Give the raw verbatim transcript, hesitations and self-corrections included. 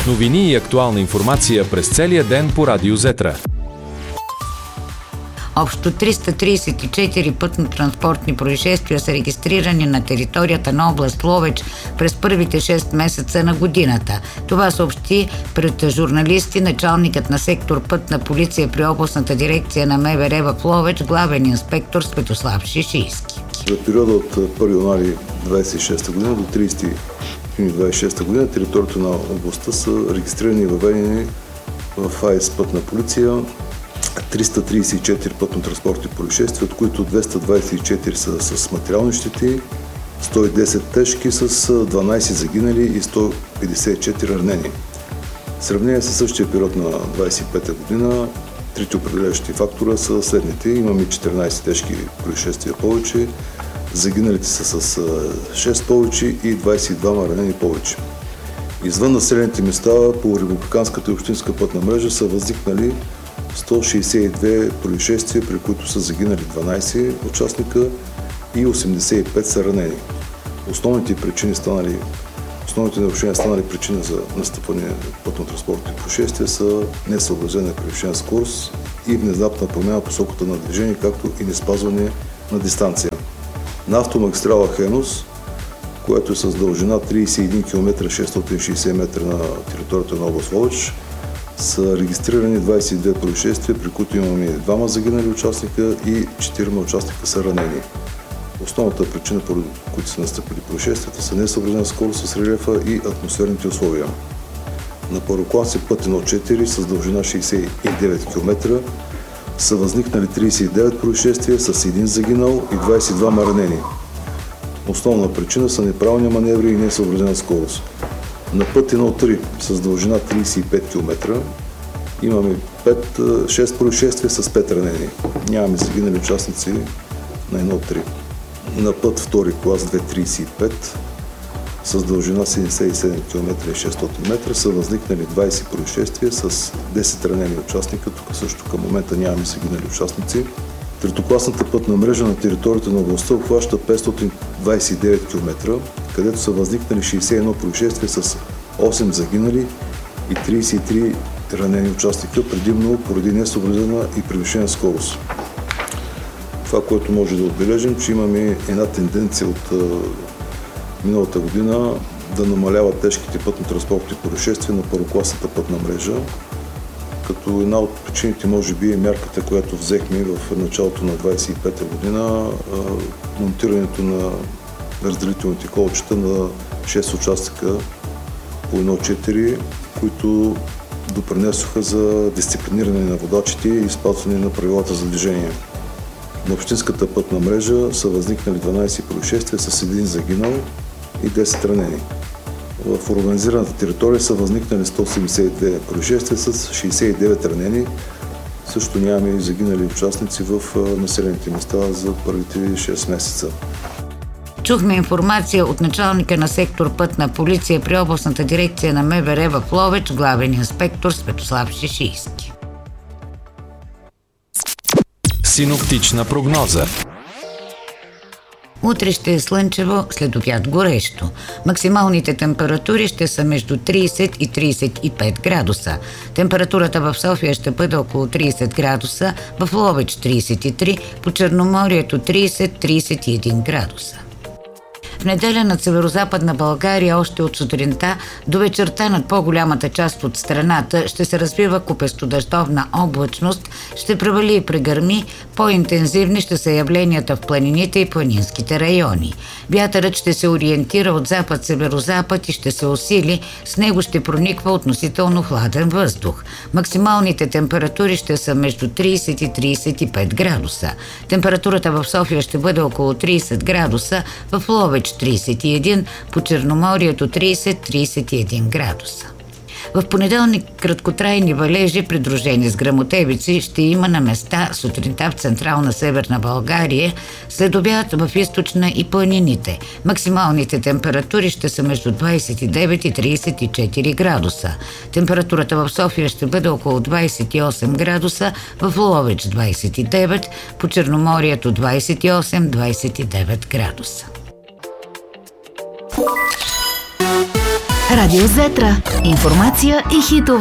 Новини и актуална информация през целия ден по Радио Зетра. Общо триста тридесет и четири пътно-транспортни происшествия са регистрирани на територията на област Ловеч през първите шест месеца на годината. Това съобщи пред журналисти началникът на сектор Пътна полиция при областната дирекция на МВР в Ловеч, главен инспектор Светослав Шишийски. За периода от първи януари двадесет и шеста година до тридесети юни двадесет и шеста година територията на областта са регистрирани и въведени в АИС Пътна полиция триста тридесет и четири пътно-транспортни происшествия, от които двеста двадесет и четири са с материални щети, сто и десет тежки с дванадесет загинали и сто петдесет и четири ранени. В сравнение с същия период на двадесет и пета година, трите определящи фактора са следните. Имаме четиринадесет тежки происшествия повече, загиналите са с шест повече и двадесет и двама ранени повече. Извън населените места по републиканската и общинска пътна мрежа са възникнали сто шестдесет и две происшествия, при които са загинали дванадесет участника и осемдесет и пет са ранени. Основните причини станали, основните нарушения станали причина за настъпване на пътно-транспортни происшествия са несъобразена превишена скорост и внезапна промяна в посоката на движение, както и неспазване на дистанция. На автомагистрала Хемус, която е с дължина тридесет и един километра шестстотин и шестдесет метра на територията на област Ловеч, са регистрирани двадесет и две происшествия, при които имаме двама загинали участника и четирима участника са ранени. Основната причина, поради които са настъпили происшествията, са несъобразена скорост с релефа и атмосферните условия. На първокласен път едно четири с дължина шестдесет и девет километра са възникнали тридесет и девет происшествия с един загинал и двадесет и двама ранени. Основна причина са неправилни маневри и несъобразена скорост. На път едно три с дължина тридесет и пет километра имаме шест происшествия с пет ранени. Нямаме загинали участници на едно три. На път втори клас две тридесет и пет с дължина седемдесет и седем километра и шестстотин метра са възникнали двадесет происшествия с десет ранени участника. Тук също към момента нямаме загинали участници. Третокласната пътна мрежа на територията на областта обхваща петстотин двадесет и девет километра, където са възникнали шестдесет и едно происшествия с осем загинали и тридесет и три ранени участника, предимно поради несъобразена и превишена скорост. Това, което може да отбележим, че имаме една тенденция от а, миналата година да намаляват тежките пътно-транспортни происшествия на първокласната пътна мрежа, като една от причините може би е мярката, която взехме в началото на двадесет и пета година, а, монтирането на разделителните колчета на шест участъка по едно четири, които допринесоха за дисциплиниране на водачите и спазване на правилата за движение. На общинската пътна мрежа са възникнали дванадесет происшествия с един загинал и десет ранени. В урбанизираната територия са възникнали сто седемдесет и две происшествия с шестдесет и девет ранени. Също нямаме и загинали участници в населените места за първите шест месеца. Чухме информация от началника на сектор Пътна полиция при областната дирекция на МВР в Ловеч, главен инспектор Светослав Шишийски. Синоптична прогноза. Утре ще е слънчево, след обяд горещо. Максималните температури ще са между тридесет и тридесет и пет градуса. Температурата в София ще бъде около тридесет градуса, в Ловеч тридесет и три, по Черноморието тридесет до тридесет и един градуса. В неделя над северозападна България още от сутринта до вечерта над по-голямата част от страната ще се развива купестодъждовна облачност, ще превали и прегърми, по-интензивни ще са явленията в планините и планинските райони. Вятърът ще се ориентира от запад-северозапад и ще се усили, с него ще прониква относително хладен въздух. Максималните температури ще са между тридесет и тридесет и пет градуса. Температурата в София ще бъде около тридесет градуса, в Ловеч тридесет и един, по Черноморието тридесет до тридесет и един градуса. В понеделник краткотрайни валежи, придружени с гръмотевици, ще има на места сутринта в централна северна България, след обяд в източна и планините. Максималните температури ще са между двадесет и девет и тридесет и четири градуса. Температурата в София ще бъде около двадесет и осем градуса, в Ловеч двадесет и девет, по Черноморието двадесет и осем до двадесет и девет градуса. Радио Зетра. Информация и хитове.